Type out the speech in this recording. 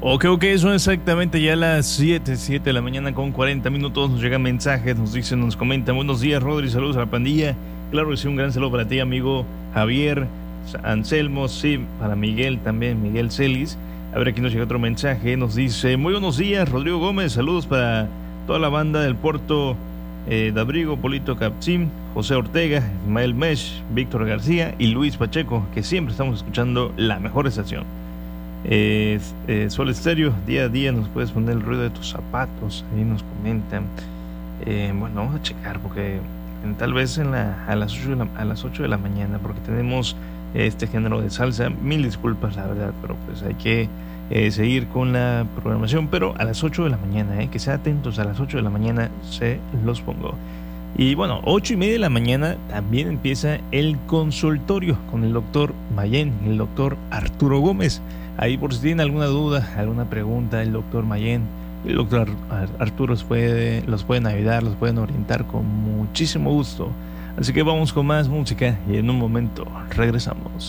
Ok, son exactamente ya las 7 de la mañana con 40 minutos. Nos llegan mensajes, nos dicen, nos comentan. Buenos días, Rodri, saludos a la pandilla. Claro que sí, un gran saludo para ti, amigo Javier, Anselmo, sí, para Miguel también, Miguel Celis. A ver, aquí nos llega otro mensaje, nos dice, muy buenos días, Rodrigo Gómez, saludos para toda la banda del puerto Dabrigo, Polito Capsim, José Ortega, Ismael Mesh, Víctor García y Luis Pacheco, que siempre estamos escuchando la mejor estación. Sol Estéreo, día a día nos puedes poner el ruido de tus zapatos, ahí nos comentan. Bueno, vamos a checar porque tal vez a las 8 de la mañana, porque tenemos este género de salsa. Mil disculpas, la verdad, pero pues hay que seguir con la programación, pero a las 8 de la mañana, que sean atentos, a las 8 de la mañana se los pongo. Y bueno, 8:30 de la mañana también empieza el consultorio con el doctor Mayén, el doctor Arturo Gómez. Ahí por si tienen alguna duda, alguna pregunta, el doctor Mayén y el doctor Arturo los pueden ayudar, los pueden orientar con muchísimo gusto. Así que vamos con más música y en un momento regresamos.